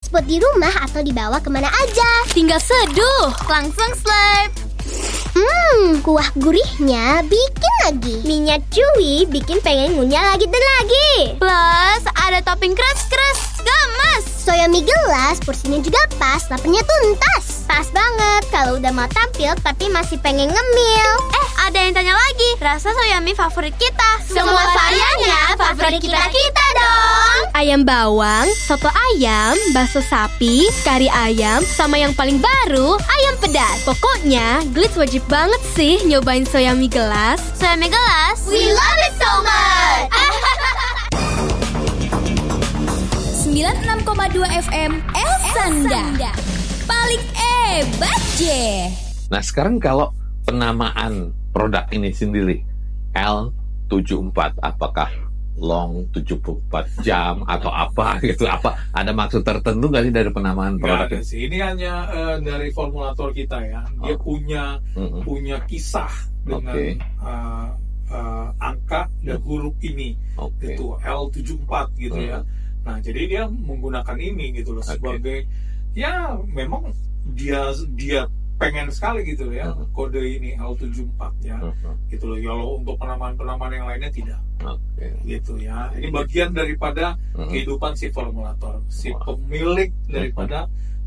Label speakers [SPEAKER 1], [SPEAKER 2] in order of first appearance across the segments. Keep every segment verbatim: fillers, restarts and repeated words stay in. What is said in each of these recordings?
[SPEAKER 1] buat di rumah atau dibawa kemana aja.
[SPEAKER 2] Tinggal seduh, langsung slurp.
[SPEAKER 1] Hmm, kuah gurihnya bikin lagi. Minyak chewy bikin pengen ngunyah lagi dan lagi.
[SPEAKER 2] Plus ada topping crust-crust, gemes.
[SPEAKER 1] Soya mie gelas, porsinya juga pas, laparnya tuntas. Pas banget kalau udah mau tampil tapi masih pengen ngemil.
[SPEAKER 2] Eh, ada yang tanya lagi, rasa soya mie favorit kita.
[SPEAKER 1] Semua variannya favorit kita-kita dong.
[SPEAKER 2] Ayam bawang, soto ayam, bakso sapi, kari ayam, sama yang paling baru, ayam pedas. Pokoknya, Glitz wajib banget sih nyobain soya mie gelas. Soya mie gelas,
[SPEAKER 1] We love it so much.
[SPEAKER 3] sembilan puluh enam koma dua F M Elsanda. Paling hebat je.
[SPEAKER 4] Nah sekarang kalau penamaan produk ini sendiri L tujuh puluh empat, apakah long tujuh puluh empat jam atau apa gitu, apa ada maksud tertentu nggak sih dari penamaan produk
[SPEAKER 5] ini? Sih. Ini hanya uh, dari formulator kita ya, dia oh. punya mm-hmm. punya kisah dengan okay. uh, uh, angka dan huruf ini, okay. itu L tujuh puluh empat gitu mm-hmm. ya. Nah jadi dia menggunakan ini gitu loh okay. sebagai ya memang dia dia pengen sekali gitu ya uh-huh. kode ini L tujuh puluh empat ya uh-huh. gitu loh. Ya loh, untuk penamaan-penamaan yang lainnya tidak okay. gitu ya. Ini bagian daripada uh-huh. kehidupan si formulator, si wow. pemilik daripada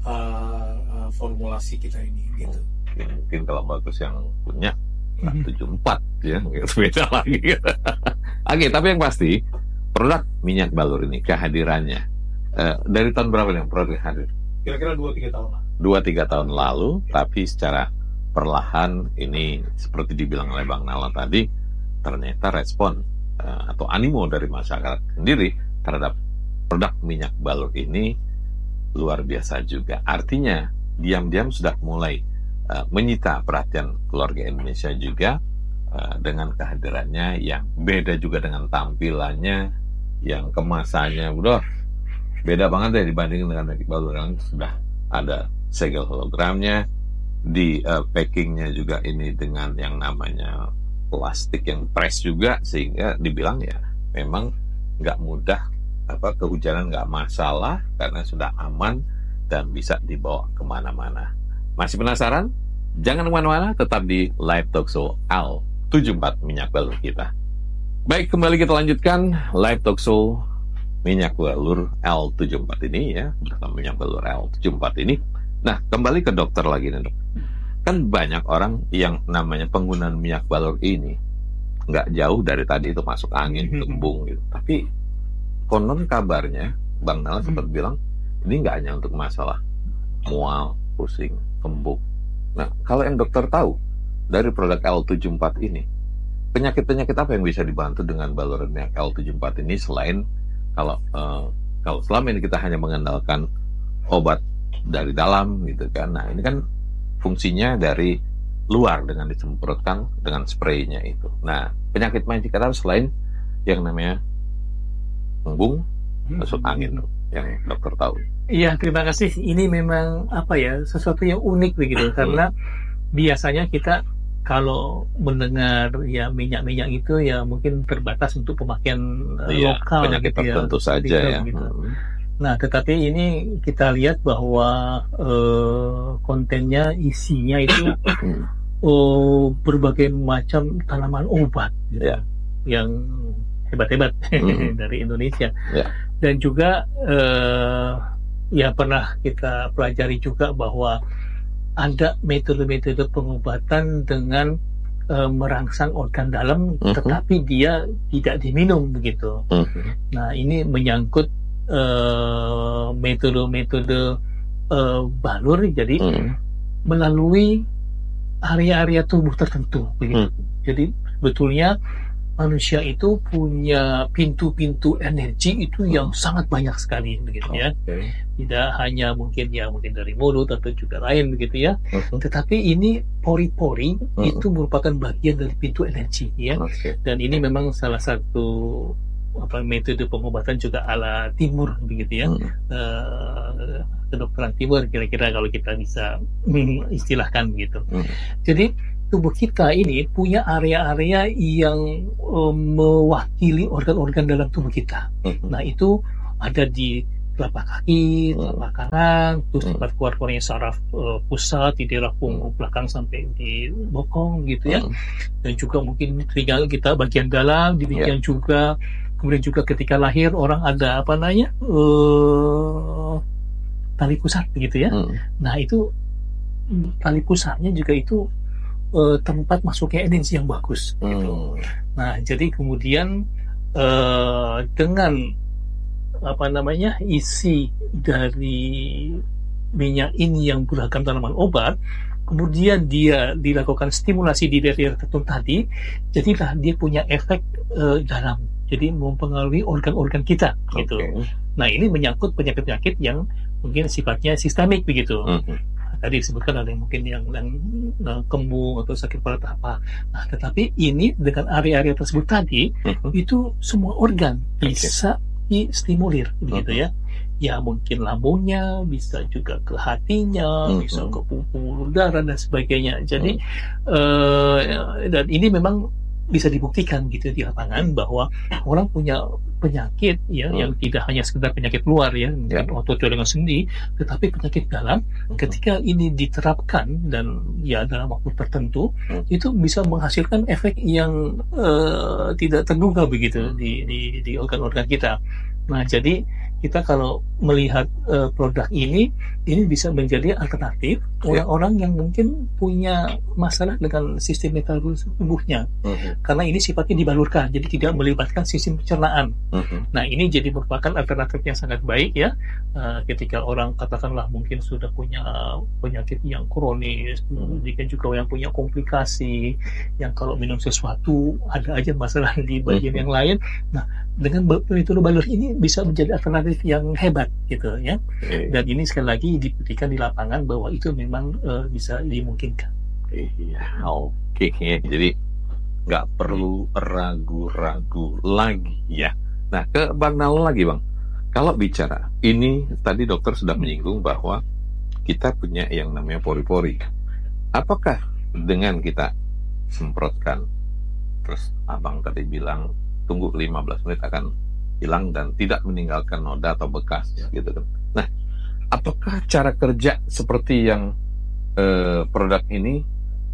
[SPEAKER 5] uh, uh, formulasi kita ini gitu.
[SPEAKER 4] Mungkin, mungkin kalau bagus yang punya uh-huh. tujuh puluh empat ya gitu, beda lagi. Oke, okay, tapi yang pasti produk minyak balur ini kehadirannya uh, dari tahun berapa nih produk hadir?
[SPEAKER 5] Kira-kira dua tiga tahun lah.
[SPEAKER 4] dua tiga tahun lalu, tapi secara perlahan ini seperti dibilang oleh Bang Nala tadi, ternyata respon uh, atau animo dari masyarakat sendiri terhadap produk minyak balur ini luar biasa juga. Artinya diam-diam sudah mulai uh, menyita perhatian keluarga Indonesia juga uh, dengan kehadirannya yang beda juga dengan tampilannya, yang kemasannya udah beda banget deh dibanding dengan minyak balur yang sudah ada segel hologramnya, di uh, packingnya juga ini dengan yang namanya plastik yang press juga, sehingga dibilang ya memang nggak mudah, apa kehujanan nggak masalah karena sudah aman dan bisa dibawa kemana-mana. Masih penasaran? Jangan kemana-mana, tetap di Live Talk Show L tujuh puluh empat minyak balur kita. Baik, kembali kita lanjutkan Live Talk Show minyak balur L tujuh puluh empat ini ya, bersama minyak balur L tujuh puluh empat ini. Nah, kembali ke dokter lagi nih dok. Kan banyak orang yang namanya penggunaan minyak balur ini nggak jauh dari tadi itu masuk angin, kembung gitu. Tapi konon kabarnya Bang Nala sempat bilang ini nggak hanya untuk masalah mual, pusing, kembung. Nah, kalau yang dokter tahu dari produk L tujuh puluh empat ini, penyakit-penyakit apa yang bisa dibantu dengan balur minyak L tujuh puluh empat ini selain kalau uh, kalau selama ini kita hanya mengandalkan obat dari dalam gitu kan. Nah ini kan fungsinya dari luar dengan disemprotkan dengan spraynya itu. Nah penyakit penyakit apa selain yang namanya embung, masuk angin tuh, yang dokter tahu?
[SPEAKER 6] Iya, terima kasih. Ini memang apa ya, sesuatu yang unik begitu karena biasanya kita kalau mendengar ya minyak-minyak itu ya mungkin terbatas untuk pemakaian iya, lokal
[SPEAKER 4] penyakit
[SPEAKER 6] gitu
[SPEAKER 4] tertentu
[SPEAKER 6] ya,
[SPEAKER 4] saja ya.
[SPEAKER 6] Gitu. Hmm. Nah, tetapi ini kita lihat bahwa uh, kontennya, isinya itu uh, berbagai macam tanaman obat gitu, yeah. yang hebat-hebat mm. dari Indonesia. Yeah. Dan juga uh, ya pernah kita pelajari juga bahwa ada metode-metode pengobatan dengan uh, merangsang organ dalam, mm-hmm. tetapi dia tidak diminum begitu. Mm-hmm. Nah, ini menyangkut Uh, metode-metode uh, balur, jadi hmm. melalui area-area tubuh tertentu begitu. Hmm. Jadi sebetulnya manusia itu punya pintu-pintu energi itu yang hmm. sangat banyak sekali begitu ya. Okay. Tidak hanya mungkin ya mungkin dari mulut atau juga lain begitu ya. Hmm. Tetapi ini pori-pori hmm. itu merupakan bagian dari pintu energi ya. Okay. Dan ini memang salah satu apa metode pengobatan juga ala timur begitu ya, hmm. uh, kedokteran timur kira-kira kalau kita bisa istilahkan begitu. Hmm. Jadi tubuh kita ini punya area-area yang um, mewakili organ-organ dalam tubuh kita. Hmm. Nah itu ada di telapak kaki, telapak kanan, terus tempat keluar-keluarnya saraf uh, pusat di daerah punggung belakang sampai di bokong gitu ya. Dan juga mungkin telinga kita bagian dalam, demikian yeah. juga. Kemudian juga ketika lahir orang ada apa namanya uh, tali pusat begitu ya. Hmm. Nah itu tali pusatnya juga itu uh, tempat masuknya energi yang bagus. Hmm. Gitu. Nah jadi kemudian uh, dengan apa namanya isi dari minyak ini yang beragam tanaman obat, kemudian dia dilakukan stimulasi di daerah tertentu tadi, jadilah dia punya efek uh, dalam, jadi mempengaruhi organ-organ kita gitu. Okay. Nah ini menyangkut penyakit-penyakit yang mungkin sifatnya sistemik begitu. Mm-hmm. Tadi disebutkan ada yang mungkin yang, yang, yang kembung atau sakit pada apa. Nah tetapi ini dengan area-area tersebut tadi, mm-hmm. itu semua organ bisa okay. distimulir begitu ya. Ya mungkin lambungnya, bisa juga ke hatinya, mm-hmm. bisa ke pembuluh darah dan sebagainya. Jadi mm-hmm. uh, dan ini memang bisa dibuktikan gitu di lapangan bahwa orang punya penyakit ya hmm. yang tidak hanya sekedar penyakit luar ya, yeah. otot dengan sendi, tetapi penyakit dalam hmm. ketika ini diterapkan dan ya dalam waktu tertentu hmm. itu bisa menghasilkan efek yang uh, tidak terduga begitu di di di organ-organ kita. Nah jadi kita kalau melihat uh, produk ini, ini bisa menjadi alternatif yeah. orang-orang yang mungkin punya masalah dengan sistem metabolisme tubuhnya. Mm-hmm. Karena ini sifatnya dibalurkan, jadi tidak melibatkan sistem pencernaan. Mm-hmm. Nah ini jadi merupakan alternatif yang sangat baik ya. Uh, ketika orang katakanlah mungkin sudah punya penyakit yang kronis, kemudian mm-hmm. juga yang punya komplikasi, yang kalau minum sesuatu ada aja masalah di bagian mm-hmm. yang lain. Nah dengan metode balur ini bisa menjadi alternatif yang hebat gitu ya. Okay. Dan ini sekali lagi dibuktikan di lapangan bahwa itu memang uh, bisa dimungkinkan.
[SPEAKER 4] Iya, oke. Okay. Jadi nggak perlu ragu-ragu lagi ya. Nah ke Bang Nal lagi Bang. Kalau bicara ini tadi dokter sudah menyinggung bahwa kita punya yang namanya pori-pori. Apakah dengan kita semprotkan, terus Abang tadi bilang tunggu lima belas menit akan hilang dan tidak meninggalkan noda atau bekas ya. Gitu kan. Nah, apakah cara kerja seperti yang eh, produk ini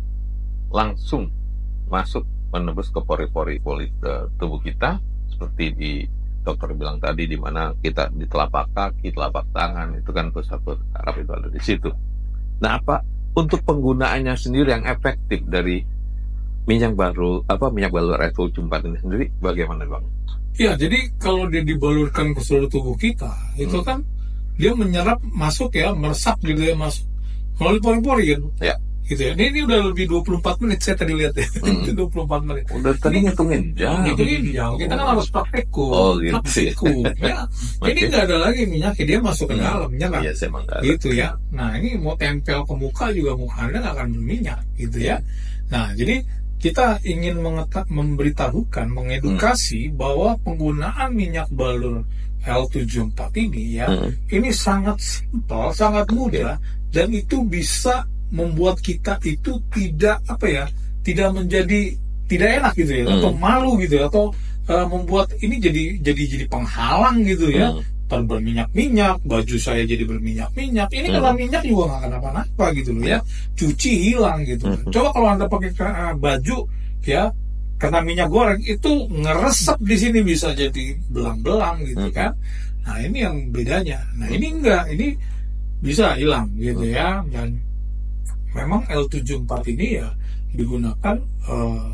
[SPEAKER 4] langsung masuk menembus ke pori-pori pori ke tubuh kita seperti di dokter bilang tadi, di mana kita di telapak kaki, telapak tangan itu kan pusat-pusat saraf itu ada di situ. Nah, apa untuk penggunaannya sendiri yang efektif dari minyak baru apa minyak balur R tujuh puluh empat ini sendiri bagaimana Bang?
[SPEAKER 5] Ya, jadi kalau dia dibalurkan ke seluruh tubuh kita, itu hmm. kan dia menyerap masuk ya, meresap gitu ya, masuk melalui pori-pori kan. Ya. Gitu ya. Ini, ini udah lebih dua puluh empat menit saya tadi lihat ya. Hmm. dua puluh empat menit.
[SPEAKER 4] Udah tadi ngitungin jam.
[SPEAKER 5] Ngitungin jam. Kita kan harus praktikum.
[SPEAKER 4] Oh, gitu.
[SPEAKER 5] Praktikum. Ya. Okay. Ini nggak ada lagi minyaknya, dia masuk ke dalam, menyerap.
[SPEAKER 4] Iya, saya menggarap.
[SPEAKER 5] Gitu ya. Nah, ini mau tempel ke muka juga muka Anda nggak akan berminyak, gitu ya. Nah, jadi kita ingin mengetak, memberitahukan, mengedukasi hmm. bahwa penggunaan minyak balur L tujuh puluh empat ini ya, hmm. ini sangat simpel, sangat mudah, dan itu bisa membuat kita itu tidak apa ya, tidak menjadi tidak enak gitu ya, hmm. atau malu gitu ya, atau uh, membuat ini jadi jadi jadi penghalang gitu ya. Hmm. Dan berminyak-minyak, baju saya jadi berminyak-minyak. Ini hmm. kena minyak juga nggak kenapa-napa gitu loh ya. Cuci hilang gitu. Hmm. Coba kalau Anda pakai uh, baju ya kena minyak goreng itu ngeresep di sini bisa jadi belang-belang gitu hmm. kan. Nah ini yang bedanya. Nah ini enggak, ini bisa hilang gitu hmm. ya. Dan memang L tujuh puluh empat ini ya digunakan uh,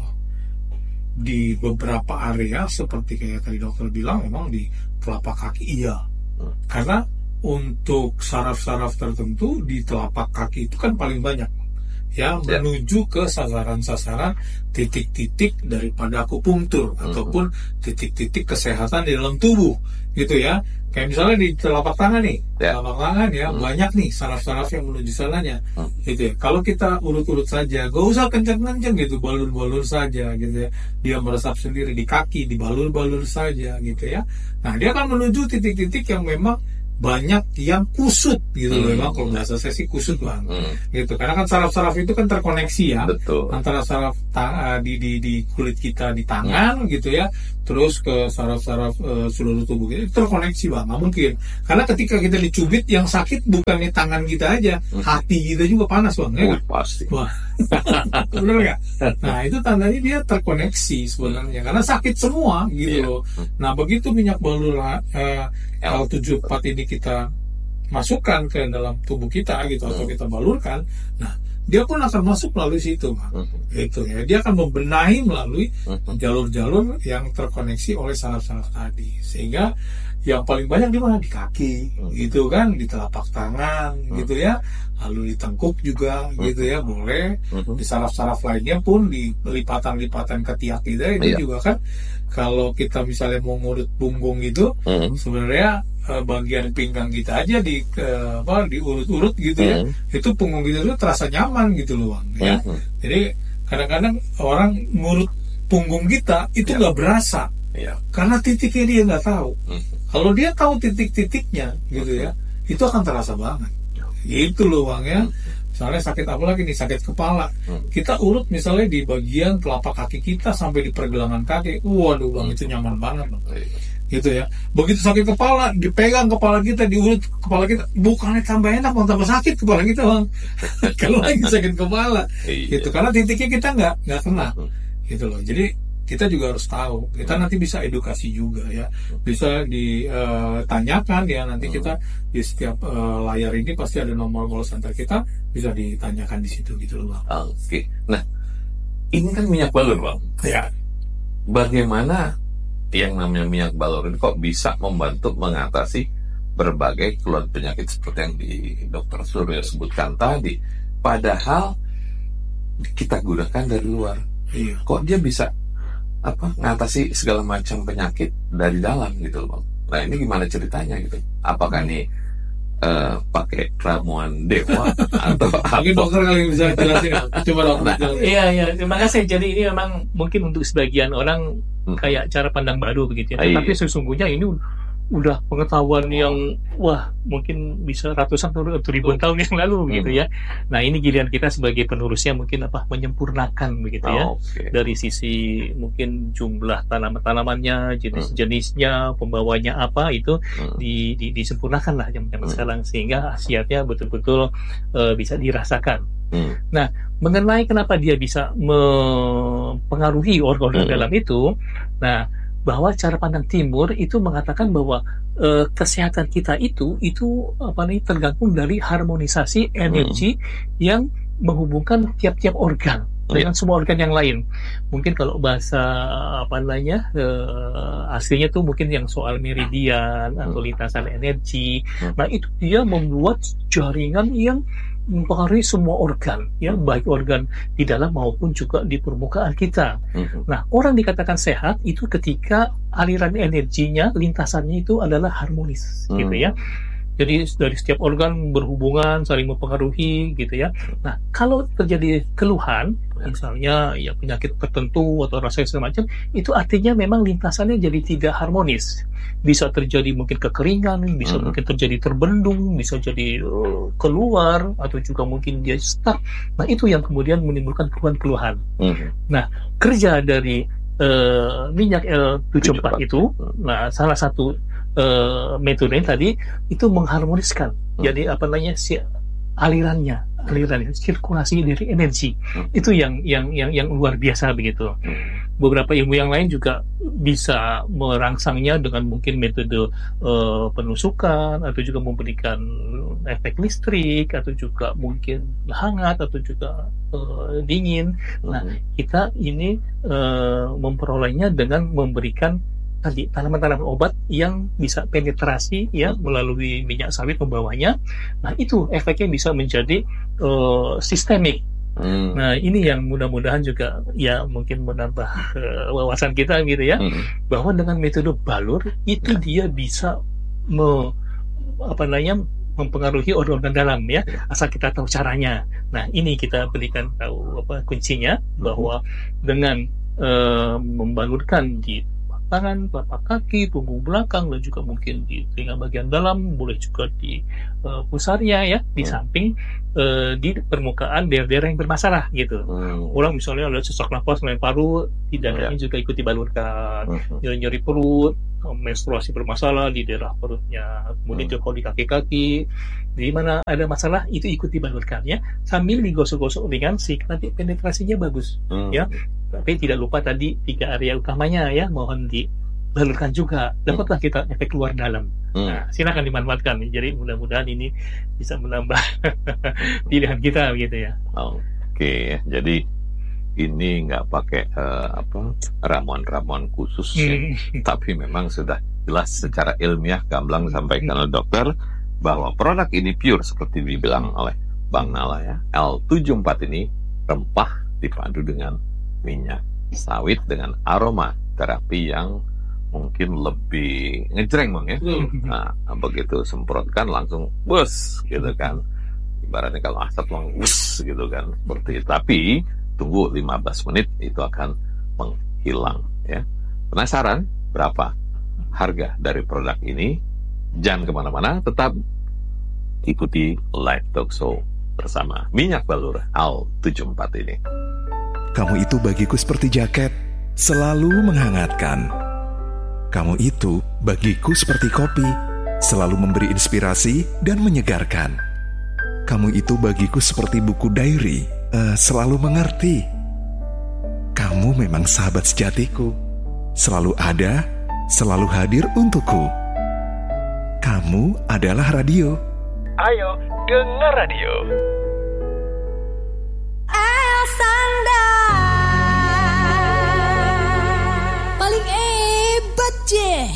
[SPEAKER 5] di beberapa area seperti kayak tadi dokter bilang, memang di telapak kaki iya, karena untuk saraf-saraf tertentu di telapak kaki itu kan paling banyak ya, ya. menuju ke sasaran-sasaran titik-titik daripada akupunktur mm-hmm. ataupun titik-titik kesehatan di dalam tubuh gitu ya. Kayak misalnya di telapak tangan nih, ya. telapak tangan ya hmm. banyak nih saraf-saraf yang menuju sananya, hmm. gitu ya. Kalau kita urut-urut saja, gak usah kencang-kencang gitu, balur-balur saja gitu ya. Dia meresap sendiri di kaki, dibalur-balur saja gitu ya. Nah dia akan menuju titik-titik yang memang banyak yang kusut gitu loh, hmm. Bang. Kalau bahasa saya sih kusut bang, hmm. gitu. Karena kan saraf-saraf itu kan terkoneksi ya, betul. Antara saraf ta- di, di di kulit kita di tangan, hmm. gitu ya, terus ke saraf-saraf uh, seluruh tubuh kita terkoneksi bang. Nggak mungkin, karena ketika kita dicubit yang sakit bukan di tangan kita aja, hmm. hati kita juga panas bang, ya
[SPEAKER 4] oh, pasti.
[SPEAKER 5] Wah, benar nggak? Nah itu tandanya dia terkoneksi sebenarnya, karena sakit semua gitu yeah. loh. Nah begitu minyak balur uh, L tujuh puluh empat ini kita masukkan ke dalam tubuh kita gitu, atau kita balurkan, nah dia pun akan masuk melalui situ, Bang. Itu ya, dia akan membenahi melalui jalur-jalur yang terkoneksi oleh saraf-saraf tadi, sehingga yang paling banyak di mana? Di kaki, gitu kan, di telapak tangan, gitu ya, lalu di tengkuk juga, gitu ya, boleh, di saraf-saraf lainnya pun, di lipatan-lipatan ketiak kita itu iya. juga kan, kalau kita misalnya mau ngurut punggung itu, mm. sebenarnya eh, bagian pinggang kita aja di eh, apa diurut-urut gitu mm. ya, itu punggung kita itu terasa nyaman gitu loh, Bang. Ya, mm. jadi kadang-kadang orang ngurut punggung kita itu nggak yeah. berasa, yeah. karena titiknya dia nggak tahu. Mm. Kalau dia tahu titik-titiknya gitu ya, itu akan terasa banget. Gitu loh Bang ya. Misalnya sakit apa lagi nih, sakit kepala. Kita urut misalnya di bagian telapak kaki kita sampai di pergelangan kaki. Waduh Bang, itu nyaman banget Bang. Gitu ya. Begitu sakit kepala, dipegang kepala kita, diurut kepala kita, bukannya tambah enak Bang, tambah sakit kepala kita Bang. Kalau lagi sakit kepala. Gitu. Karena titiknya kita nggak nggak kena. Gitu loh. Jadi kita juga harus tahu, kita nanti bisa edukasi juga ya, bisa ditanyakan uh, ya, nanti kita di setiap uh, layar ini pasti ada nomor call center kita, bisa ditanyakan di situ gitu loh Bang.
[SPEAKER 4] Oke, okay. Nah ini kan minyak balur Bang ya, bagaimana yang namanya minyak balur ini kok bisa membantu mengatasi berbagai keluhan penyakit seperti yang di dokter Surya sebutkan tadi, padahal kita gunakan dari luar, iya. Kok dia bisa apa ngatasi segala macam penyakit dari dalam gitu loh Bang. Nah ini gimana ceritanya gitu? Apakah ini uh, pakai ramuan dewa atau apa?
[SPEAKER 5] Mungkin dokter kali bisa jelasin. Coba dokter.
[SPEAKER 6] Nah, iya iya, terima kasih. Jadi ini memang mungkin untuk sebagian orang hmm. kayak cara pandang baru begitu ya. Tapi sesungguhnya ini udah pengetahuan yang wah mungkin bisa ratusan atau ribuan tahun yang lalu begitu hmm. ya. Nah ini giliran kita sebagai penerusnya mungkin apa menyempurnakan begitu ya, oh, okay. dari sisi mungkin jumlah tanaman-tanamannya, jenis-jenisnya, pembawanya apa itu hmm. di, di, disempurnakan lah zaman-zaman hmm. sekarang, sehingga khasiatnya betul-betul uh, bisa dirasakan. Hmm. Nah mengenai kenapa dia bisa mempengaruhi organ-organ hmm. dalam itu, nah bahwa cara pandang timur itu mengatakan bahwa e, kesehatan kita itu itu apa nih tergantung dari harmonisasi energi hmm. yang menghubungkan tiap-tiap organ dengan yeah. semua organ yang lain. Mungkin kalau bahasa apa namanya e, aslinya tuh mungkin yang soal meridian hmm. atau lintasan energi. Hmm. Nah itu dia membuat jaringan yang mempengaruhi semua organ, ya, baik organ di dalam maupun juga di permukaan kita. Mm-hmm. Nah, orang dikatakan sehat itu ketika aliran energinya, lintasannya itu adalah harmonis, mm. gitu ya. Jadi dari setiap organ berhubungan, saling mempengaruhi, gitu ya. Nah, kalau terjadi keluhan, misalnya ya penyakit tertentu atau rasa semacam, itu artinya memang lintasannya jadi tidak harmonis. Bisa terjadi mungkin kekeringan, bisa uh-huh. mungkin terjadi terbendung, bisa jadi uh, keluar, atau juga mungkin dia stuck. Nah, itu yang kemudian menimbulkan keluhan-keluhan. Uh-huh. Nah, kerja dari uh, minyak L tujuh puluh empat itu, nah salah satu Uh, metode tadi itu mengharmoniskan hmm. jadi apa namanya si alirannya alirannya sirkulasi dari energi hmm. itu yang yang yang yang luar biasa begitu. hmm. Beberapa ilmu yang lain juga bisa merangsangnya dengan mungkin metode uh, penusukan atau juga memberikan efek listrik atau juga mungkin hangat atau juga uh, dingin. hmm. Nah kita ini uh, memperolehnya dengan memberikan tadi tanaman-tanaman obat yang bisa penetrasi ya melalui minyak sawit membawanya. Nah itu efeknya bisa menjadi uh, sistemik. Hmm. Nah ini yang mudah-mudahan juga ya mungkin menambah uh, wawasan kita gitu ya, hmm. bahwa dengan metode balur itu dia bisa me, apa namanya mempengaruhi organ dalam ya, asal kita tahu caranya. Nah ini kita berikan tahu apa kuncinya, bahwa dengan uh, membalurkan di tangan, telapak kaki, punggung belakang, dan juga mungkin di telinga bagian dalam, boleh juga di uh, pusarnya ya, di hmm. samping, uh, di permukaan daerah-daerah yang bermasalah gitu. Hmm. Orang misalnya ada sesak nafas, melayang paru, di dadanya hmm. juga ikut dibalurkan, hmm. nyeri-nyeri perut, menstruasi bermasalah di daerah perutnya, kemudian hmm. kalau di kaki-kaki, di mana ada masalah itu ikut dibalurkan ya, sambil digosok-gosok ringan sih, nanti penetrasinya bagus hmm. ya. Tapi tidak lupa tadi tiga area utamanya ya, mohon dibalurkan juga, dapatlah kita efek luar dalam. Hmm. Nah, silakan dimanfaatkan. Jadi mudah-mudahan ini bisa menambah pilihan kita gitu ya.
[SPEAKER 4] Oke, okay. Jadi ini nggak pakai uh, apa ramuan-ramuan khusus, hmm. ya. Tapi memang sudah jelas secara ilmiah gamblang disampaikan oleh dokter bahwa produk ini pure seperti dibilang oleh Bang Nala ya. L tujuh puluh empat ini rempah dipadu dengan minyak sawit dengan aroma terapi yang mungkin lebih ngejreng Bang ya. Nah, begitu semprotkan langsung bus gitu kan. Ibaratnya kalau asap langsung bus gitu kan. Seperti itu. Tapi tunggu lima belas menit itu akan menghilang ya. Penasaran berapa harga dari produk ini? Jangan kemana-mana, tetap ikuti Live Talk Show bersama Minyak Balur L tujuh puluh empat ini.
[SPEAKER 7] Kamu itu bagiku seperti jaket, selalu menghangatkan. Kamu itu bagiku seperti kopi, selalu memberi inspirasi dan menyegarkan. Kamu itu bagiku seperti buku diary, uh, selalu mengerti. Kamu memang sahabat sejatiku, selalu ada, selalu hadir untukku. Kamu adalah radio.
[SPEAKER 8] Ayo, dengar radio.
[SPEAKER 3] Elsanda paling hebat je.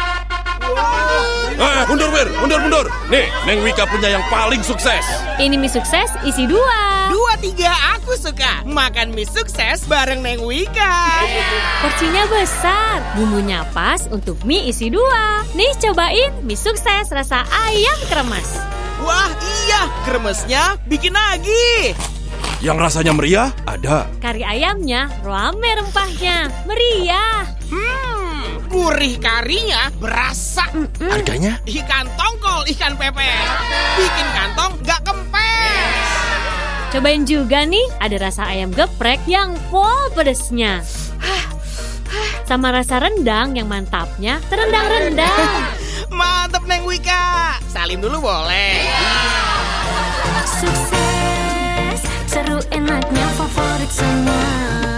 [SPEAKER 9] Eh, mundur Wir, mundur mundur. Nih, Neng Wika punya yang paling sukses.
[SPEAKER 2] Ini mie sukses isi dua.
[SPEAKER 10] Dua tiga aku suka. Makan mie sukses bareng Neng Wika.
[SPEAKER 2] Porsinya besar, bumbunya pas untuk mie isi dua. Nih cobain mie sukses rasa ayam kremes.
[SPEAKER 10] Wah iya, kremesnya bikin lagi.
[SPEAKER 9] Yang rasanya meriah ada.
[SPEAKER 2] Kari ayamnya rame rempahnya, meriah.
[SPEAKER 10] Hmm, gurih karinya berasa.
[SPEAKER 9] Mm-mm. Harganya?
[SPEAKER 10] Ikan tongkol, ikan pepes. Bikin kantong gak kempes.
[SPEAKER 2] Cobain juga nih, ada rasa ayam geprek yang full pedesnya. Sama rasa rendang yang mantapnya terendang-rendang.
[SPEAKER 10] Mantap Neng Wika. Salim dulu boleh.
[SPEAKER 3] Sukses, seru enaknya favorit semua.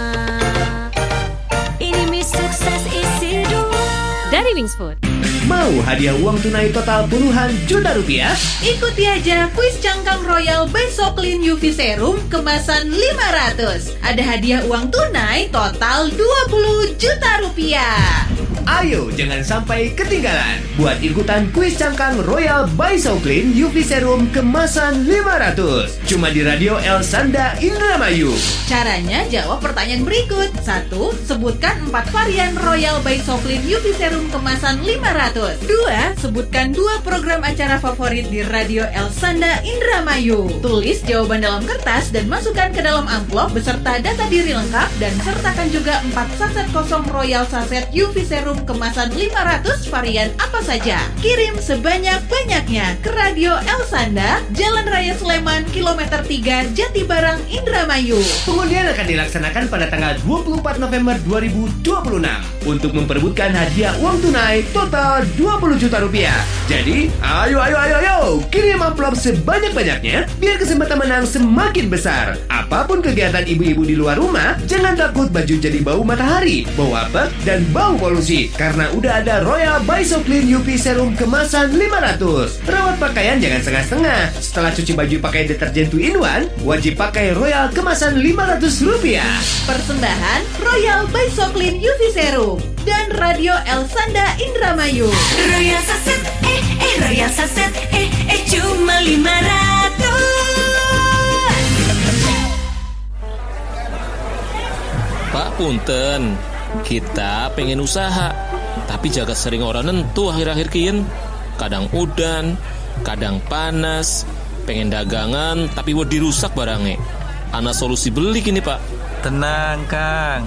[SPEAKER 3] Ini mie sukses isi dua.
[SPEAKER 2] Dari Wings Food.
[SPEAKER 11] Mau hadiah uang tunai total puluhan juta rupiah?
[SPEAKER 12] Ikuti aja kuis cangkang Royal by Soklin U V Serum kemasan lima ratus. Ada hadiah uang tunai total dua puluh juta rupiah.
[SPEAKER 11] Ayo, jangan sampai ketinggalan. Buat ikutan kuis cangkang Royal by Soklin U V Serum kemasan lima ratus. Cuma di Radio Elsanda Indramayu.
[SPEAKER 12] Caranya jawab pertanyaan berikut. Satu, sebutkan empat varian Royal by Soklin U V Serum kemasan lima ratus. Dua, sebutkan dua program acara favorit di Radio Elsanda Indramayu. Tulis jawaban dalam kertas dan masukkan ke dalam amplop beserta data diri lengkap dan sertakan juga empat saset kosong Royal Saset U V Serum kemasan lima ratus varian apa saja. Kirim sebanyak-banyaknya ke Radio Elsanda, Jalan Raya Sleman, kilometer tiga, Jatibarang, Indramayu.
[SPEAKER 11] Pengundian akan dilaksanakan pada tanggal dua puluh empat November dua ribu dua puluh enam untuk memperebutkan hadiah uang tunai total dua puluh juta rupiah. Jadi, ayo ayo ayo ayo, kirim amplop sebanyak-banyaknya biar kesempatan menang semakin besar. Apapun kegiatan ibu-ibu di luar rumah, jangan takut baju jadi bau matahari, bau apek, dan bau polusi. Karena udah ada Royal by Soklin U V Serum kemasan lima ratus. Rawat pakaian jangan setengah-setengah. Setelah cuci baju pakai deterjen two in one, wajib pakai Royal kemasan lima ratus rupiah.
[SPEAKER 12] Persembahan Royal by Soklin U V Serum dan Radio Elsanda Indramayu.
[SPEAKER 3] Royal Saset, eh eh Royal Saset, eh eh cuma lima ratus.
[SPEAKER 13] Pak Punten, kita pengen usaha, tapi jaga sering orang nentu akhir-akhir kian. Kadang udan, kadang panas. Pengen dagangan, tapi wedi rusak barangnya. Ana solusi beli gini Pak.
[SPEAKER 14] Tenang Kang,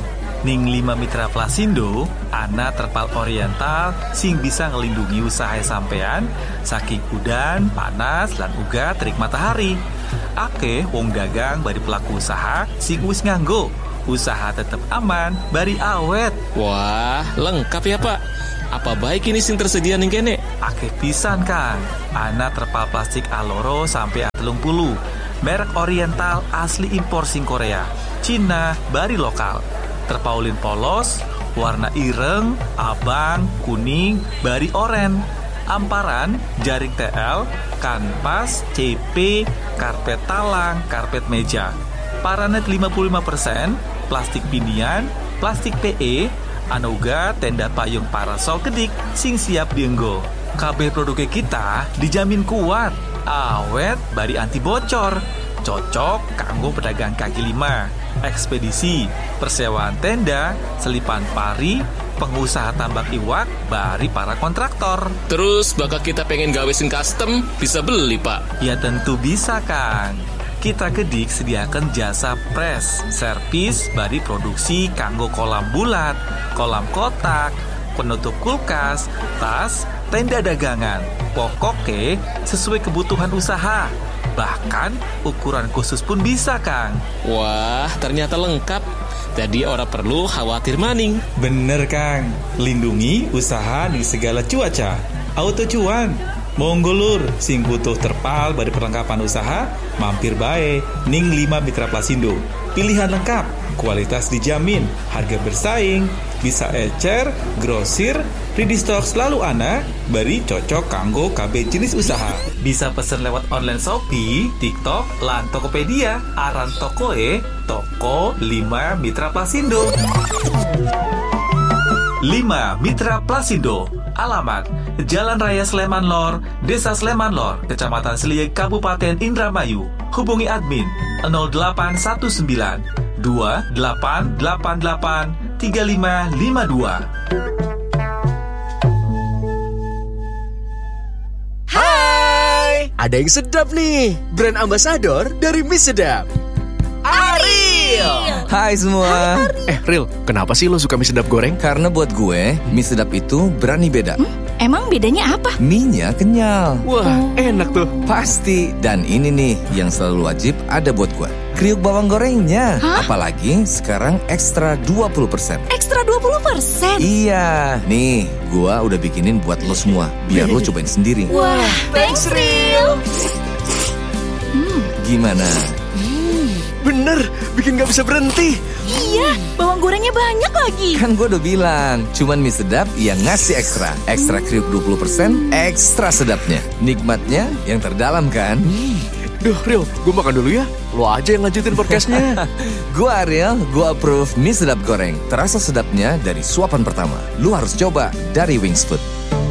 [SPEAKER 14] Ning lima mitra Plasindo, ana terpal oriental sing bisa ngelindungi usaha sampean saking udan, panas, lan uga terik matahari. Akeh wong dagang bari pelaku usaha sing wis nganggo usaha tetap aman bari awet.
[SPEAKER 13] Wah, lengkap ya Pak. Apa baik ini sing tersedia ning kene?
[SPEAKER 14] Akeh pisan Kang. Ana terpal plastik Aloro sampai telung puluh. Merek oriental asli impor sing Korea, Cina, bari lokal. Terpaulin polos, warna ireng, abang, kuning, bari oren. Amparan, jaring T L, kanvas, C P, karpet talang, karpet meja. Paranet lima puluh lima persen, plastik pinian, plastik P E, anuga tenda payung parasol kedik sing siap dienggo. Kabeh produknya kita dijamin kuat, awet, bari anti bocor. Cocok kanggo pedagang kaki lima, ekspedisi, persewaan tenda, selipan pari, pengusaha tambak iwak, bari para kontraktor.
[SPEAKER 13] Terus bakal kita pengen gawe sing custom, bisa beli Pak?
[SPEAKER 14] Ya tentu bisa Kang. Kita Kedik sediakan jasa press, servis, bari produksi kanggo kolam bulat, kolam kotak, penutup kulkas, tas, tenda dagangan. Pokoknya sesuai kebutuhan usaha. Bahkan ukuran khusus pun bisa Kang.
[SPEAKER 13] Wah, ternyata lengkap. Jadi orang perlu khawatir maning.
[SPEAKER 14] Bener Kang. Lindungi usaha di segala cuaca. Auto cuan. Monggo lur, sing butuh terpal bari perlengkapan usaha, mampir bae ning lima Mitra Plasindo. Pilihan lengkap, kualitas dijamin, harga bersaing, bisa ecer, grosir, ready stock selalu ana, bari cocok kanggo K B jenis usaha. Bisa pesen lewat online Shopee, TikTok, lan Tokopedia. Aran tokoe, toko lima Mitra Plasindo. lima Mitra Plasindo. Alamat Jalan Raya Sleman Lor, Desa Sleman Lor, Kecamatan Seliek, Kabupaten Indramayu. Hubungi admin nol delapan satu sembilan dua delapan delapan delapan tiga lima lima dua.
[SPEAKER 15] Hai, ada yang sedap nih. Brand ambassador dari Mie Sedap, Ariel.
[SPEAKER 16] Hai semua.
[SPEAKER 15] Eh Ril, kenapa sih lo suka mie sedap goreng?
[SPEAKER 16] Karena buat gue, mie sedap itu berani beda.
[SPEAKER 17] Hmm? Emang bedanya apa?
[SPEAKER 16] Mie-nya kenyal.
[SPEAKER 15] Wah, enak tuh.
[SPEAKER 16] Pasti. Dan ini nih yang selalu wajib ada buat gue, kriuk bawang gorengnya. Hah? Apalagi sekarang ekstra dua puluh persen.
[SPEAKER 17] Ekstra dua puluh persen?
[SPEAKER 16] Iya. Nih, gue udah bikinin buat lo semua, biar lo cobain sendiri.
[SPEAKER 17] Wah, thanks Ril.
[SPEAKER 16] Hmm. Gimana?
[SPEAKER 15] Bener, bikin gak bisa berhenti.
[SPEAKER 17] Iya, bawang gorengnya banyak lagi.
[SPEAKER 16] Kan gue udah bilang, cuman Mie Sedap yang ngasih ekstra. Ekstra kriuk dua puluh persen, ekstra sedapnya. Nikmatnya yang terdalam kan?
[SPEAKER 15] Hmm. Duh, Ril, gue makan dulu ya. Lo aja yang lanjutin podcastnya.
[SPEAKER 16] Gue Ariel, gue approve Mie Sedap goreng. Terasa sedapnya dari suapan pertama. Lu harus coba dari Wings Food.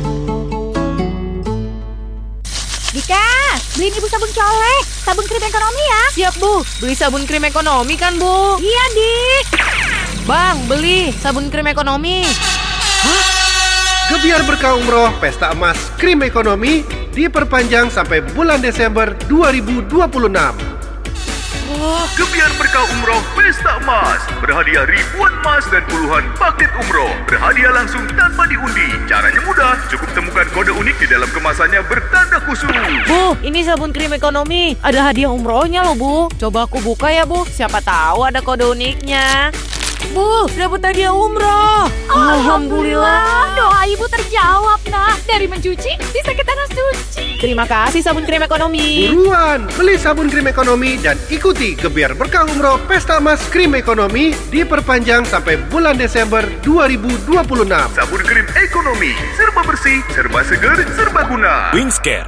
[SPEAKER 17] Dika, beliin ibu sabun colek, sabun krim ekonomi ya.
[SPEAKER 18] Siap Bu, beli sabun krim ekonomi kan Bu?
[SPEAKER 17] Iya Dik.
[SPEAKER 18] Bang, beli sabun krim ekonomi.
[SPEAKER 19] Hah? Gebiar Berkah Umroh Pesta Emas Krim Ekonomi diperpanjang sampai bulan Desember dua ribu dua puluh enam.
[SPEAKER 20] Wah, Gebiar Berkah Umroh Pesta Emas, berhadiah ribuan emas dan puluhan paket umroh, berhadiah langsung tanpa diundi. Caranya mudah, cukup temukan kode unik di dalam kemasannya bertanda khusus.
[SPEAKER 18] Bu, ini sabun krim ekonomi, ada hadiah umrohnya loh Bu. Coba aku buka ya Bu, siapa tahu ada kode uniknya. Bu, dapat hadiah umroh.
[SPEAKER 17] Alhamdulillah, doa ibu terjawab nak. Dari mencuci bisa ke tanah suci.
[SPEAKER 18] Terima kasih sabun krim ekonomi.
[SPEAKER 19] Buruan, beli sabun krim ekonomi dan ikuti Gebiar Berkah Umroh Pesta Emas Krim Ekonomi diperpanjang sampai bulan Desember dua ribu dua puluh enam.
[SPEAKER 20] Sabun krim ekonomi, serba bersih, serba seger, serba guna.
[SPEAKER 15] Wingscare.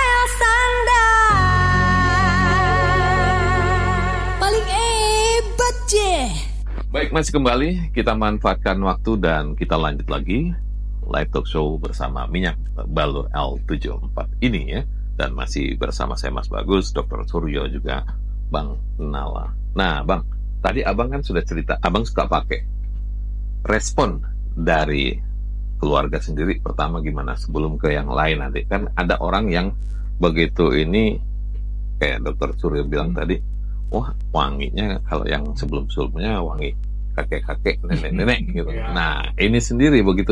[SPEAKER 3] Paling hebat je.
[SPEAKER 4] Baik, masih kembali. Kita manfaatkan waktu dan kita lanjut lagi live talk show bersama Minyak Balur L tujuh puluh empat ini ya. Dan masih bersama saya Mas Bagus, dokter Suryo, juga Bang Nala. Nah Bang, tadi Abang kan sudah cerita, Abang suka pakai. Respon dari keluarga sendiri pertama gimana sebelum ke yang lain nanti? Kan ada orang yang begitu ini, kayak dokter Suryo bilang tadi, wah wanginya kalau yang sebelum-sebelumnya wangi kakek-kakek, nenek-nenek gitu. Nah, ini sendiri begitu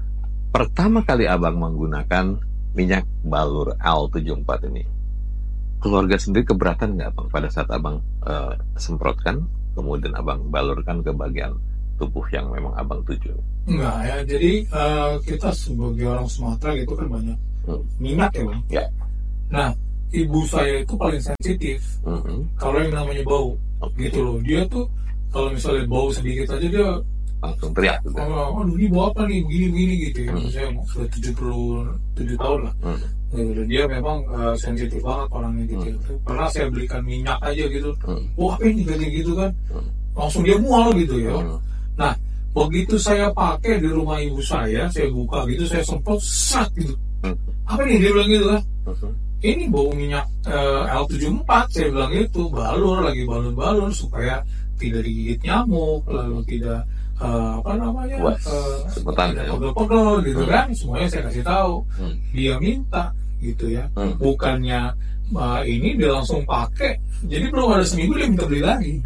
[SPEAKER 4] pertama kali abang menggunakan minyak balur L tujuh puluh empat ini, keluarga sendiri keberatan nggak bang pada saat abang uh, semprotkan, kemudian abang balurkan ke bagian tubuh yang memang abang tuju?
[SPEAKER 5] Enggak ya, jadi uh, kita sebagai orang Sumatera gitu kan banyak hmm. minyak ya bang.
[SPEAKER 4] Ya.
[SPEAKER 5] Nah, ibu saya itu paling sensitif hmm. kalau yang namanya bau, okay. gitu loh. Dia tuh kalau misalnya bau sedikit aja dia
[SPEAKER 4] langsung teriak. Gitu.
[SPEAKER 5] Oh, aduh ini bau apa nih, begini-begini gitu ya. Hmm. Saya sudah tujuh puluh tujuh tahun lah. Hmm. Gitu. Dia memang uh, sensitif banget orangnya gitu. Hmm. Pernah saya belikan minyak aja gitu. Hmm. Wah, apa ini kayak gitu kan? Hmm. Langsung dia mual gitu ya. Hmm. Nah, begitu saya pakai di rumah ibu saya, saya buka gitu, saya semprot, sat gitu. Hmm. Apa nih dia bilang gitu kan? Hmm. Ini bau minyak uh, L tujuh puluh empat, saya bilang itu, balur, lagi balur-balur supaya tidak digigit nyamuk, hmm. lalu tidak uh, apa namanya, uh, tidak pegel-pegel gitu hmm. kan? Semuanya saya kasih tahu. Hmm. Dia minta gitu ya, hmm. bukannya uh, ini dia langsung pakai, jadi belum ada seminggu dia minta beli lagi.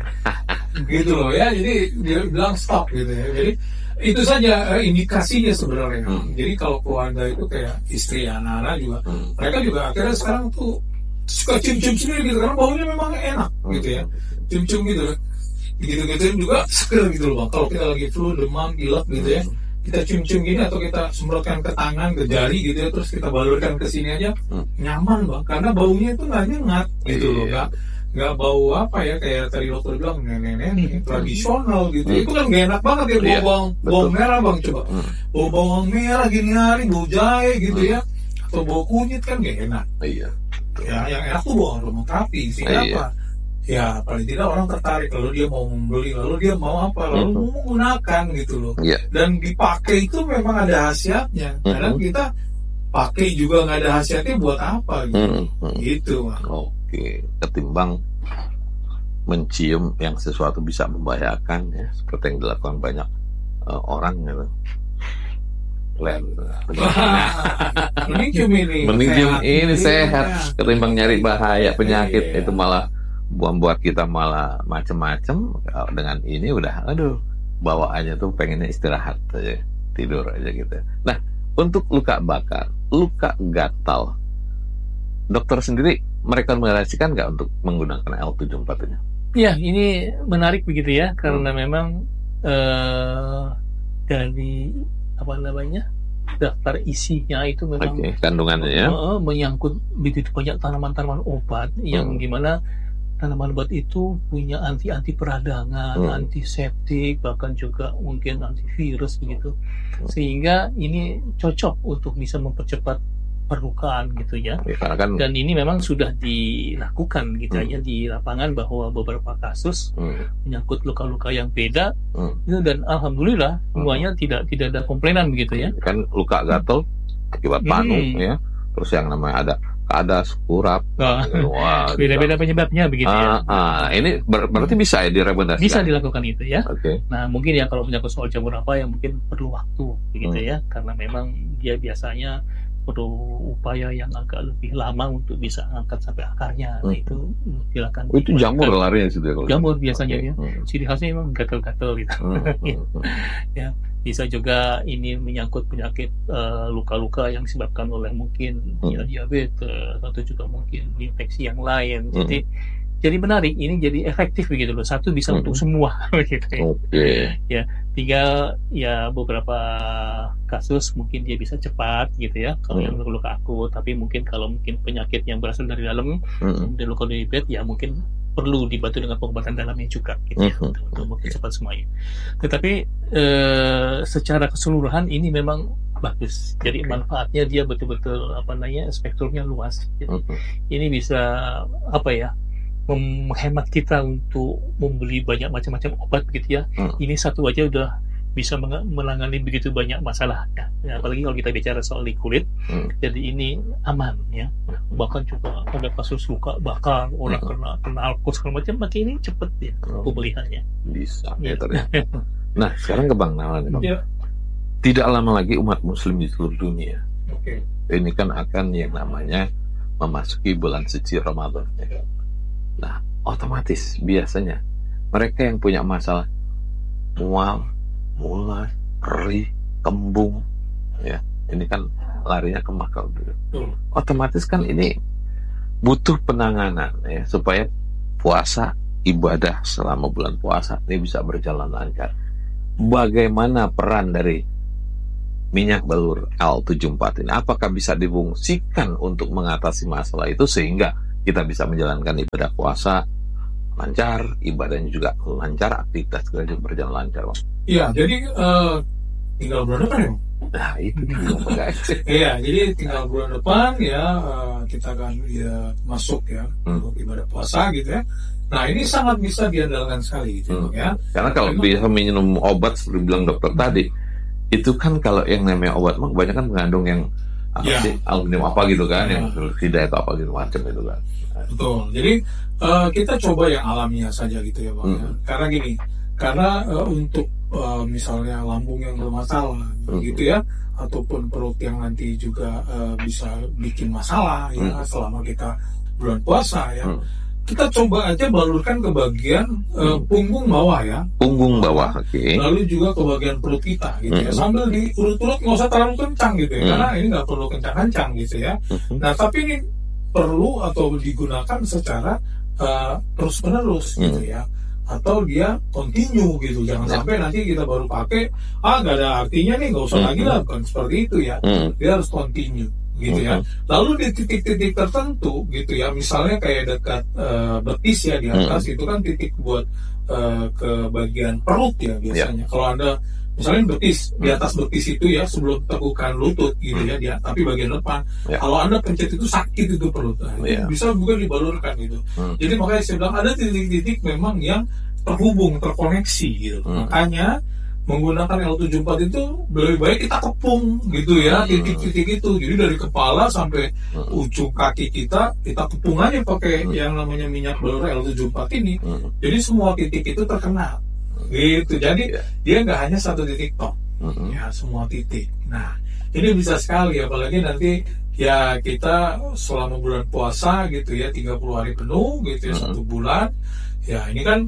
[SPEAKER 5] Gitu loh ya, jadi dia bilang stop gitu ya. Jadi itu saja uh, indikasinya sebenarnya. Hmm. Jadi kalau keluarga itu kayak istri, anak-anak juga, hmm. mereka juga akhirnya sekarang tuh suka cium-cium sendiri gitu karena baunya memang enak hmm. gitu ya, cium-cium gitu loh. Gitu-gitu juga seger gitu loh bang. Kalau kita lagi flu, demam, pilek gitu ya, kita cium-cium gini atau kita semprotkan ke tangan, ke jari gitu ya, terus kita balurkan ke sini aja, hmm. nyaman bang, karena baunya itu nggak nyengat gitu loh, nggak nggak bau apa ya kayak tadi dokter bilang nenek-nenek hmm. tradisional gitu, hmm. itu kan nggak enak banget ya bau yeah, bawang bawang merah bang, coba hmm. bau bawang merah gini hari, bau jahe gitu hmm. ya, atau bau kunyit kan nggak enak.
[SPEAKER 4] Iya.
[SPEAKER 5] Ya yang enak tuh bau aromaterapi sih iya. apa? Ya paling tidak orang tertarik lalu dia mau membeli, lalu dia mau apa, lalu hmm. mau menggunakan gitu loh. Yeah. Dan dipakai itu memang ada khasiatnya. Hmm. Kadang kita pakai juga nggak ada khasiatnya, buat apa gitu? Hmm. Gitu bang.
[SPEAKER 4] Oh. Oke, ketimbang mencium yang sesuatu bisa membahayakan ya, seperti yang dilakukan banyak uh, orang gitu. Lem.
[SPEAKER 5] Mending cium ini.
[SPEAKER 4] Mending cium ini sehat ketimbang nyari bahaya penyakit, iya. Itu malah buat kita malah macem-macem. Dengan ini udah, aduh, bawaannya tuh pengennya istirahat aja, tidur aja gitu. Nah, untuk luka bakar, luka gatal, dokter sendiri merekomendasikan nggak untuk menggunakan L tujuh puluh empat ini?
[SPEAKER 6] Ya, ini menarik begitu ya, karena hmm. memang uh, dari apa namanya daftar isinya itu memang
[SPEAKER 4] okay, kandungannya ya
[SPEAKER 6] uh, menyangkut begitu banyak tanaman-tanaman obat hmm. yang gimana tanaman obat itu punya anti-anti peradangan, hmm. antiseptik, bahkan juga mungkin antivirus begitu, hmm. sehingga ini cocok untuk bisa mempercepat perlukaan gitu ya, ya kan, dan ini memang sudah dilakukan gitu hmm. ya di lapangan bahwa beberapa kasus hmm. menyangkut luka-luka yang beda hmm. gitu, dan alhamdulillah hmm. semuanya tidak tidak ada komplainan begitu ya.
[SPEAKER 4] Kan luka gatal akibat panu hmm. ya, terus yang namanya ada kadas, kurap,
[SPEAKER 6] oh. wah, beda-beda penyebabnya begitu
[SPEAKER 4] ah,
[SPEAKER 6] ya.
[SPEAKER 4] Ah, ini ber- berarti hmm. bisa ya direkomendasikan.
[SPEAKER 6] Bisa dilakukan itu ya.
[SPEAKER 4] Okay.
[SPEAKER 6] Nah mungkin ya kalau menyangkut soal jamur apa yang mungkin perlu waktu begitu hmm. ya, karena memang dia biasanya perlu upaya yang agak lebih lama untuk bisa angkat sampai akarnya. Nah, itu silakan.
[SPEAKER 4] Oh, itu jamur larinya situ ya?
[SPEAKER 6] Jamur biasanya okay. ya.
[SPEAKER 4] Hmm.
[SPEAKER 6] Ciri khasnya memang gatal-gatal gitu. Hmm. Hmm. Ya, bisa juga ini menyangkut penyakit uh, luka-luka yang disebabkan oleh mungkin hmm. ya, diabetes atau juga mungkin infeksi yang lain. Hmm. Jadi jadi menarik, ini jadi efektif begitu loh. Satu bisa hmm. untuk semua gitu ya.
[SPEAKER 4] Okay.
[SPEAKER 6] Ya, tinggal ya beberapa kasus mungkin dia bisa cepat gitu ya kalau hmm. yang luka akut, tapi mungkin kalau mungkin penyakit yang berasal dari dalam hmm. dari luka diabetes ya mungkin perlu dibantu dengan pengobatan dalamnya juga gitu ya, hmm. untuk, untuk mungkin cepat semuanya. Tetapi eh, secara keseluruhan ini memang bagus. Jadi manfaatnya dia betul-betul apa namanya spektrumnya luas. Jadi, hmm. ini bisa apa ya? menghemat kita untuk membeli banyak macam-macam obat begitu ya. Hmm. Ini satu aja udah bisa menangani begitu banyak masalah ya. Ya, apalagi kalau kita bicara soal di kulit. Hmm. Jadi ini aman ya. Bahkan juga ada kasus luka bakar, orang hmm. kena kena alkohol segala macam, maka ini cepet ya oh. pemulihannya.
[SPEAKER 4] Bisa ya, ya ternyata. Nah, sekarang ke Bang Nalan ya. Tidak lama lagi umat muslim di seluruh dunia.
[SPEAKER 5] Okay.
[SPEAKER 4] Ini kan akan yang namanya memasuki bulan suci Ramadan ya. Nah, otomatis biasanya mereka yang punya masalah mual, mulai, perih, kembung, ya ini kan larinya ke makal dulu. Hmm. Otomatis kan ini butuh penanganan ya supaya puasa ibadah selama bulan puasa ini bisa berjalan lancar. Bagaimana peran dari minyak balur L tujuh puluh empat ini? Apakah bisa difungsikan untuk mengatasi masalah itu sehingga kita bisa menjalankan ibadah puasa lancar, ibadahnya juga lancar, aktivitas kita juga berjalan lancar, Bang?
[SPEAKER 5] Iya, jadi uh, tinggal bulan depan ya.
[SPEAKER 4] Nah itu
[SPEAKER 5] iya, jadi tinggal bulan depan ya uh, kita akan ya masuk ya hmm. untuk ibadah puasa gitu ya. Nah ini sangat bisa diandalkan sekali gitu hmm. ya.
[SPEAKER 4] Karena kalau Memang, bisa minum obat seperti bilang dokter hmm. tadi, itu kan kalau yang namanya obat mah banyak kan mengandung yang apa ya. sih aluminium apa gitu kan, ya. yang tidak atau apa gitu macam itu kan.
[SPEAKER 5] Betul. Jadi uh, kita coba yang alamiah saja gitu ya, Bang. Hmm. Ya. Karena gini, karena uh, untuk uh, misalnya lambung yang bermasalah hmm. gitu ya, ataupun perut yang nanti juga uh, bisa bikin masalah ya hmm. selama kita bulan puasa ya. Hmm. Kita coba aja balurkan ke bagian uh, punggung bawah ya.
[SPEAKER 4] Punggung bawah, oke. Okay.
[SPEAKER 5] Lalu juga ke bagian perut kita gitu hmm. ya. Sambil diurut-urut, nggak usah terlalu kencang gitu ya. Hmm. Karena ini nggak perlu kencang-kencang gitu ya. Hmm. Nah tapi ini perlu atau digunakan secara uh, terus-menerus hmm. gitu ya. Atau dia continue gitu. Jangan hmm. sampai nanti kita baru pakai, ah nggak ada artinya nih, nggak usah hmm. lagi lah. Bukan seperti itu ya. Hmm. Dia harus continue gitu ya. Mm-hmm. Lalu di titik-titik tertentu gitu ya, misalnya kayak dekat uh, betis ya di atas, mm-hmm. itu kan titik buat uh, ke bagian perut ya biasanya. Yeah. Kalau Anda misalnya betis, mm-hmm. di atas betis itu ya sebelum tekukan lutut gitu mm-hmm. ya, dia, tapi bagian depan. Yeah. Kalau Anda pencet itu sakit itu perut. Nah, yeah. bisa juga dibalurkan gitu. Mm-hmm. Jadi makanya saya bilang ada titik-titik memang yang terhubung, terkoneksi gitu. Mm-hmm. Makanya menggunakan L tujuh puluh empat itu lebih baik kita kepung gitu ya, titik-titik itu. Jadi dari kepala sampai hmm. ujung kaki kita, kita kepung aja pakai hmm. yang namanya minyak balur L tujuh puluh empat ini. Hmm. Jadi semua titik itu terkena gitu. Jadi yeah. dia nggak hanya satu titik tok, hmm. ya semua titik. Nah ini bisa sekali, apalagi nanti ya kita selama bulan puasa gitu ya, tiga puluh hari penuh gitu ya, hmm. satu bulan. Ya ini kan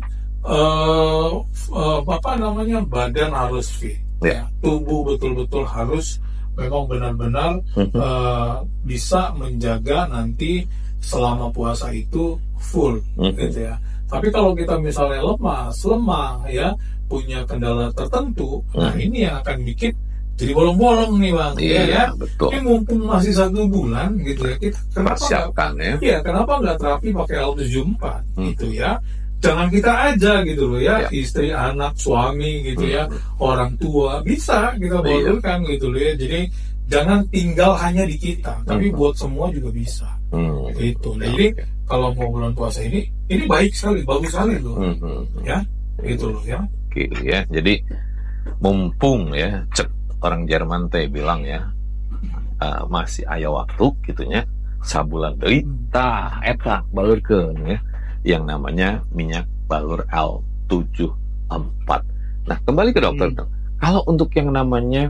[SPEAKER 5] Uh, uh, apa namanya, badan harus fit, yeah. ya. Tubuh betul-betul harus memang benar-benar uh, bisa menjaga nanti selama puasa itu full, mm-hmm. gitu ya. Tapi kalau kita misalnya lemas, lemah, ya punya kendala tertentu, mm. nah ini yang akan bikin jadi bolong-bolong nih, Bang.
[SPEAKER 4] Iya,
[SPEAKER 5] ya,
[SPEAKER 4] betul.
[SPEAKER 5] Ini mumpung masih satu bulan gitu ya, kita kenapa
[SPEAKER 4] siapkan ya?
[SPEAKER 5] Iya, kenapa nggak terapi pakai L tujuh puluh empat mm. gitu ya? Jangan kita aja gitu loh ya, ya. Istri, anak, suami gitu hmm. ya, orang tua bisa kita balurkan gitu loh ya. Jadi jangan tinggal hanya di kita, tapi hmm. buat semua juga bisa. Hmm. Gitu. Nah, jadi kalau mau bulan puasa ini, ini baik sekali, bagus sekali loh, hmm. ya, gitu loh ya.
[SPEAKER 4] Oke ya, jadi mumpung ya, cek orang Jerman teh bilang ya, uh, masih aya waktu gitunya, sabulan deui tah eta balurkeun ya, yang namanya minyak balur L tujuh puluh empat. Nah, kembali ke dokter. Hmm. Kalau untuk yang namanya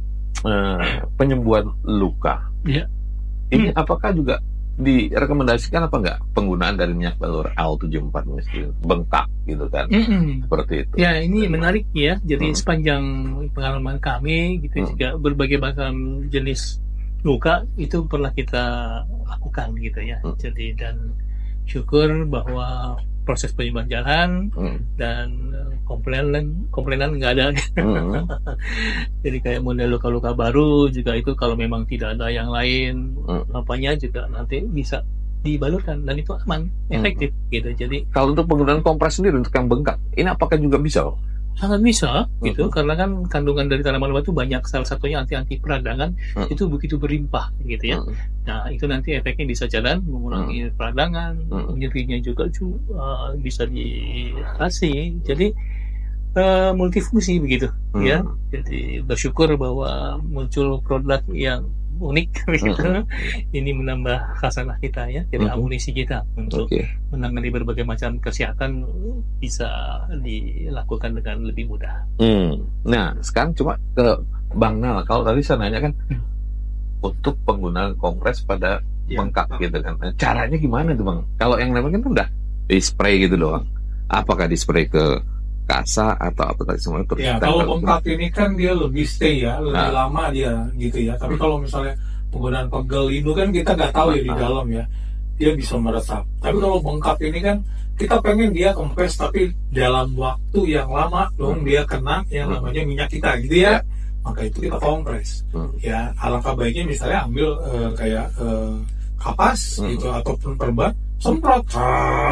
[SPEAKER 4] uh, penyembuhan luka, yeah. ini hmm. apakah juga direkomendasikan apa enggak penggunaan dari minyak balur L tujuh puluh empat misalnya bengkak gitu kan? Hmm. Seperti itu.
[SPEAKER 6] Ya, ini Dan menarik ya. Jadi hmm. sepanjang pengalaman kami gitu hmm. juga berbagai macam jenis luka itu pernah kita lakukan gitu ya. Hmm. Jadi dan syukur bahwa proses penyembuhan jalan hmm. dan komplainan komplainan nggak ada. Hmm. Jadi kayak model luka-luka baru juga itu kalau memang tidak ada yang lain hmm. apanya juga nanti bisa dibalurkan dan itu aman, efektif hmm. gitu. Jadi
[SPEAKER 4] kalau untuk penggunaan kompres sendiri untuk yang bengkak ini apakah juga bisa?
[SPEAKER 6] Sangat bisa gitu, uh-huh. karena kan kandungan dari tanaman obat itu banyak, salah satunya anti-anti peradangan uh-huh. itu begitu berlimpah gitu ya. Uh-huh. Nah itu nanti efeknya bisa jalan, mengurangi uh-huh. peradangan, uh-huh. nyerinya juga uh, bisa diatasi. Jadi uh, multifungsi begitu uh-huh. ya. Jadi bersyukur bahwa muncul produk yang unik gitu. Uh-huh. Ini menambah khasanah kita ya, jadi uh-huh. amunisi kita untuk okay. menangani berbagai macam kesehatan bisa dilakukan dengan lebih mudah.
[SPEAKER 4] Hmm. Nah, sekarang cuma ke Bang Nal. Kalau tadi saya nanya kan hmm. untuk penggunaan kompres pada ya. bengkak gitu kan. Nah, caranya gimana tuh, Bang? Kalau yang lain kan udah di spray gitu doang. Apakah di spray ke kasa atau apa tadi semuanya terus
[SPEAKER 5] ya, kalau bengkak ini kan dia lebih stay ya, lebih nah. lama dia gitu ya. Tapi kalau misalnya penggunaan pegel itu kan kita nggak tahu ya di dalam ya, dia bisa meresap. Tapi kalau bengkak ini kan kita pengen dia kempes, tapi dalam waktu yang lama dong hmm. dia kena yang namanya minyak kita gitu ya. Maka itu kita kompres. Hmm. Ya, alangkah baiknya misalnya ambil uh, kayak uh, kapas hmm. gitu ataupun perban, semprot.